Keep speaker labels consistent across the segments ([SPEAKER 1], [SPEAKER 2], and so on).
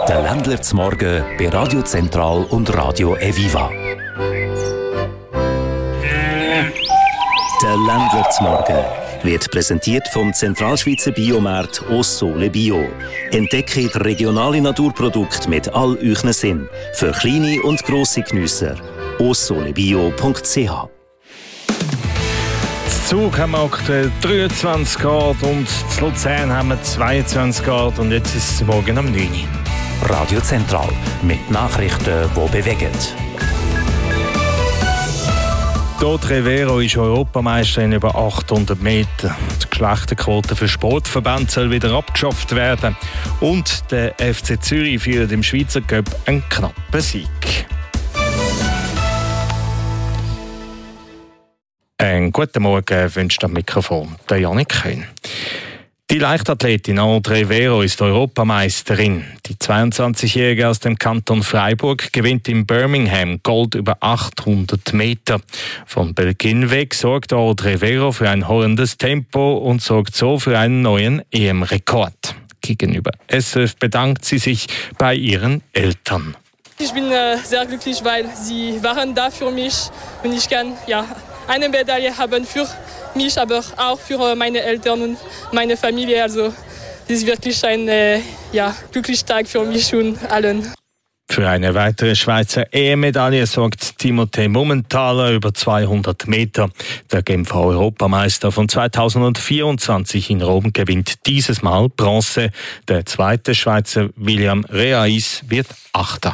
[SPEAKER 1] Der Ländler zum Morgen bei Radio Zentral und Radio Eviva. Der Ländler zum Morgen wird präsentiert vom Zentralschweizer Biomarkt Ossole Bio. Entdecke regionale Naturprodukte mit all euren Sinn. Für kleine und grosse Geniesser. ossolebio.ch.
[SPEAKER 2] In Zug haben wir aktuell 23 Grad und in Luzern haben wir 22 Grad und jetzt ist es morgen um 9 Uhr.
[SPEAKER 1] Radio Zentral mit Nachrichten, die bewegen.
[SPEAKER 2] Dot Rivero ist Europameisterin über 800 Meter. Die Geschlechterquote für Sportverbände soll wieder abgeschafft werden. Und der FC Zürich führt im Schweizer Cup einen knappen Sieg. Einen guten Morgen wünscht am Mikrofon der Janik Köhn. Die Leichtathletin Aude Rivero ist Europameisterin. Die 22-Jährige aus dem Kanton Freiburg gewinnt in Birmingham Gold über 800 Meter. Von Beginn weg sorgt Aude Rivero für ein hollendes Tempo und sorgt so für einen neuen EM-Rekord. Gegenüber SRF bedankt sie sich bei ihren Eltern.
[SPEAKER 3] Ich bin sehr glücklich, weil sie waren da für mich und ich kann eine Medaille haben für mich, aber auch für meine Eltern und meine Familie. Also es ist wirklich ein glücklicher Tag für mich und allen.
[SPEAKER 2] Für eine weitere Schweizer EM-Medaille sorgt Timothée Mumenthaler über 200 Meter. Der Genfer Europameister von 2024 in Rom gewinnt dieses Mal Bronze. Der zweite Schweizer William Reais wird Achter.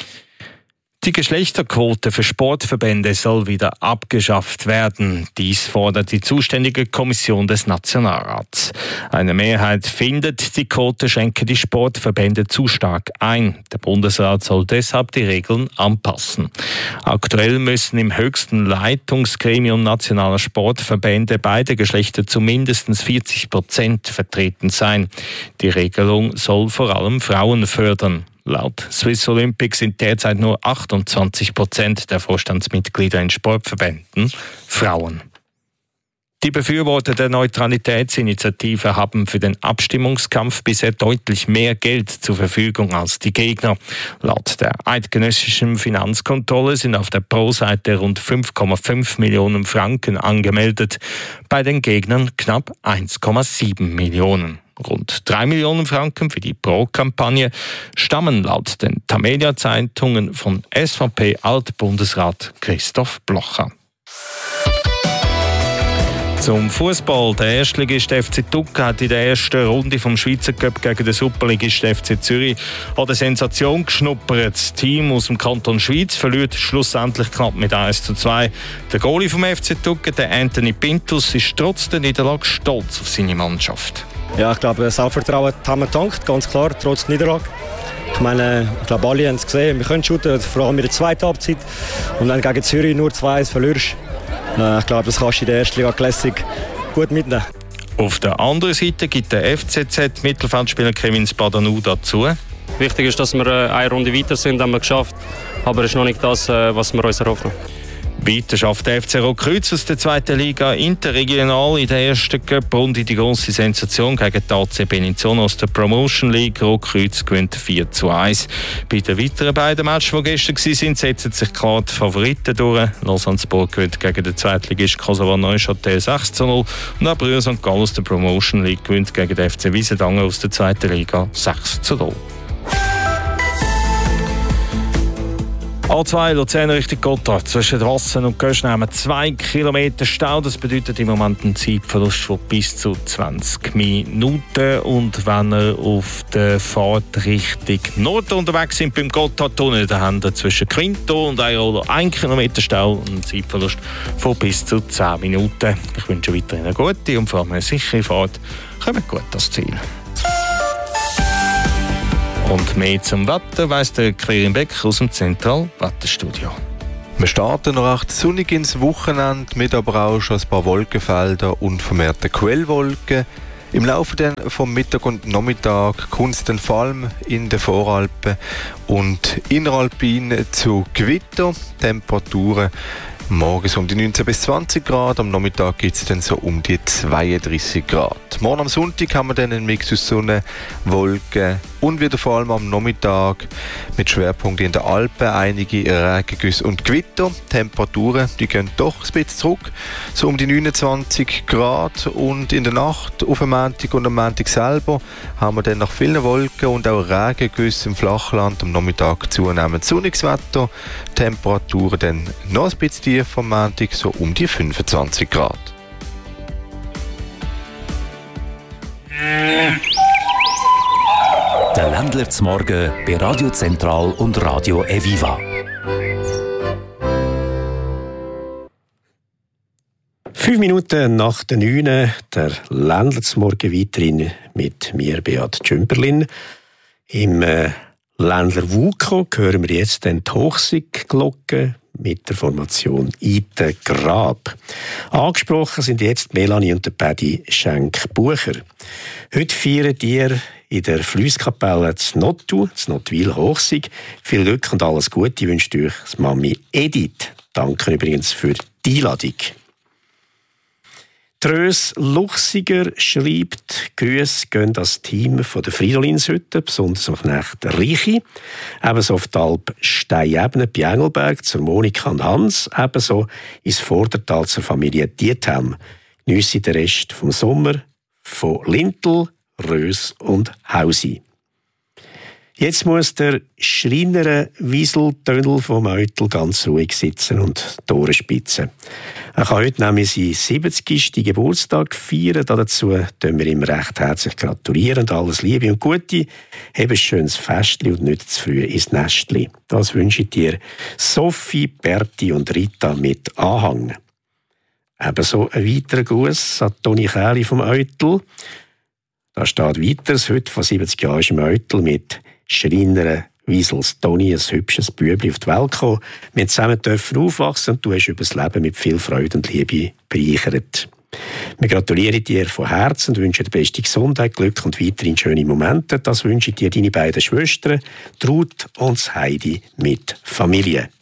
[SPEAKER 2] Die Geschlechterquote für Sportverbände soll wieder abgeschafft werden. Dies fordert die zuständige Kommission des Nationalrats. Eine Mehrheit findet, die Quote schränke die Sportverbände zu stark ein. Der Bundesrat soll deshalb die Regeln anpassen. Aktuell müssen im höchsten Leitungsgremium nationaler Sportverbände beide Geschlechter zu mindestens 40% vertreten sein. Die Regelung soll vor allem Frauen fördern. Laut Swiss Olympic sind derzeit nur 28% der Vorstandsmitglieder in Sportverbänden Frauen. Die Befürworter der Neutralitätsinitiative haben für den Abstimmungskampf bisher deutlich mehr Geld zur Verfügung als die Gegner. Laut der eidgenössischen Finanzkontrolle sind auf der Pro-Seite rund 5,5 Millionen Franken angemeldet, bei den Gegnern knapp 1,7 Millionen. Rund 3 Millionen Franken für die Pro-Kampagne stammen laut den Tamedia-Zeitungen von SVP-Altbundesrat Christoph Blocher. Zum Fußball. Der Erstligist FC Tuca hat in der ersten Runde vom Schweizer Cup gegen den Superligist FC Zürich an der Sensation geschnuppert. Das Team aus dem Kanton Schweiz verliert schlussendlich knapp mit 1:2. Der Goalie vom FC Tuca, der Anthony Pintus, ist trotz der Niederlage stolz auf seine Mannschaft.
[SPEAKER 4] Ja, ich glaube, Selbstvertrauen haben wir getankt, ganz klar, trotz Niederlage. Ich glaube, alle haben es gesehen, wir können shooten, vor allem in der zweiten Halbzeit. Und dann gegen Zürich nur 2-1 verlierst. Ich glaube, das kannst du in der ersten Liga Classic gut mitnehmen.
[SPEAKER 2] Auf der anderen Seite gibt der FCZ-Mittelfeldspieler Kevin Spadanu dazu.
[SPEAKER 5] Wichtig ist, dass wir eine Runde weiter sind, haben wir geschafft. Aber es ist noch nicht das, was wir uns erhoffen.
[SPEAKER 2] Weiter schafft der FC Rotkreuz aus der zweiten Liga interregional in der ersten Cup-Runde die grosse Sensation gegen die AC Bellinzona aus der Promotion League. Rotkreuz gewinnt 4:1. Bei den weiteren beiden Matches, die gestern waren, setzen sich klar die Favoriten durch. Lausanne-Sport gewinnt gegen den Zweitligist Kosovo Neuchâtel 6:0 und auch Brühl St. Gallen aus der Promotion League gewinnt gegen den FC Wiesendangen aus der zweiten Liga 6:0. A2 Luzern Richtung Gotthard. Zwischen Wassen und Göschn haben wir 2 Kilometer Stau. Das bedeutet im Moment einen Zeitverlust von bis zu 20 Minuten. Und wenn ihr auf der Fahrt Richtung Norden unterwegs sind beim Gotthardtunnel, dann haben wir zwischen Quinto und Airolo 1 Kilometer Stau und einen Zeitverlust von bis zu 10 Minuten. Ich wünsche weiterhin eine gute und vor allem eine sichere Fahrt. Kommt gut ans Ziel. Und mehr zum Wetter weiss der Quirin Beck aus dem Zentral-Wetterstudio.
[SPEAKER 6] Wir starten noch recht sonnig ins Wochenende, mit aber auch schon ein paar Wolkenfelder und vermehrte Quellwolken. Im Laufe vom Mittag und Nachmittag kommt es dann vor allem in den Voralpen und Inneralpin zu Gewitter. Temperaturen morgens um die 19 bis 20 Grad, am Nachmittag gibt es dann so um die 32 Grad. Morgen am Sonntag haben wir dann einen Mix aus Sonne, Wolken, und wieder vor allem am Nachmittag mit Schwerpunkt in den Alpen einige Regengüsse und Gewitter. Die Temperaturen, die gehen doch ein bisschen zurück, so um die 29 Grad, und in der Nacht auf dem Montag und am Montag selber haben wir dann nach vielen Wolken und auch Regengüsse im Flachland am Nachmittag zunehmend sonniges Wetter. Temperaturen dann noch ein bisschen tiefer am Montag, so um die 25 Grad.
[SPEAKER 1] Der Ländler zum Morgen bei Radio Zentral und Radio Eviva.
[SPEAKER 7] 5 Minuten nach der 9. Der Ländler zum Morgen weiterhin mit mir, Beat Tschümperlin. Im Ländler Wuko hören wir jetzt die Hochsigglocke mit der Formation Ite Grab. Angesprochen sind jetzt Melanie und der Paddy Schenk-Bucher. Heute feiern ihr in der Fliesskapelle zu Nottu, zu Nottwil Hochsig. Viel Glück und alles Gute wünscht euch die Mami Edith. Danke übrigens für die Einladung. Trös Luchsiger schreibt, Grüße gehen das Team von der Fridolinshütte, besonders auf Knecht Reichi, ebenso auf die Alp Steinebene bei Engelberg zur Monika und Hans, ebenso ins Vordertal zur Familie Diethelm. Geniesse den Rest vom Sommer von Lintel, Rös und Hausi. Jetzt muss der Schreiner Wieseltönel vom Eutel ganz ruhig sitzen und die Ohren spitzen. Er kann heute nämlich seinen 70. Geburtstag feiern. Dazu tun wir ihm recht herzlich gratulieren und alles Liebe und Gute. Habe ein schönes Festli und nicht zu früh ins Nestli. Das wünsche ich dir Sophie, Berti und Rita mit Anhang. Ebenso ein weiterer Gruß an Toni Kähli vom Eutel. Da steht weiters, heute vor 70 Jahren ist im Eutel mit Schreiner Wiesels Toni, ein hübsches Bübli, auf die Welt gekommen. Wir dürfen zusammen aufwachsen und du hast über das Leben mit viel Freude und Liebe bereichert. Wir gratulieren dir von Herzen und wünschen dir beste Gesundheit, Glück und weiterhin schöne Momente. Das wünschen dir deine beiden Schwestern, Trud und Heidi mit Familie.